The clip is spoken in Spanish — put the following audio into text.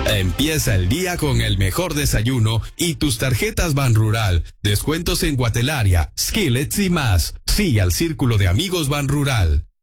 Empieza el día con el mejor desayuno y tus tarjetas Banrural. Descuentos en Guatelaria, Skillets y más. Sí al Círculo de Amigos Banrural.